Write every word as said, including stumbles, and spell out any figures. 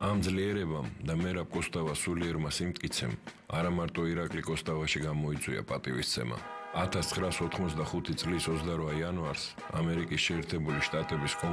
ამ ძლიერებამ და მერაბ კოსტავას სულიერმა სიმტკიცემ არა მარტო ირაკლი კოსტავაში გამოიწვია პატივისცემა. ათას ცხრაას ოთხმოცდახუთი წლის ოცდარვა იანვარს ამერიკის შეერთებული შტატების